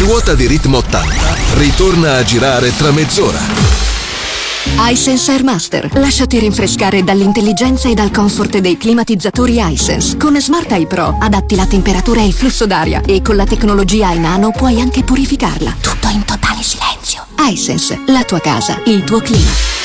ruota di ritmo 80 ritorna a girare tra mezz'ora. iSense Airmaster. Lasciati rinfrescare dall'intelligenza e dal comfort dei climatizzatori iSense. Con Smart Eye Pro adatti la temperatura e il flusso d'aria e con la tecnologia iNano puoi anche purificarla. Tutto in totale silenzio. iSense, la tua casa, il tuo clima.